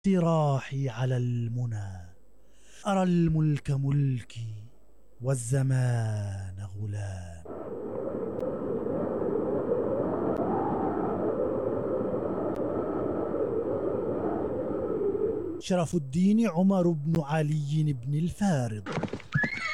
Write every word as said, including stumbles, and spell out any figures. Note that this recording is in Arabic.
سراحي على المنى، أرى الملك ملكي والزمان غلام. شرف الدين عمر بن علي بن الفارض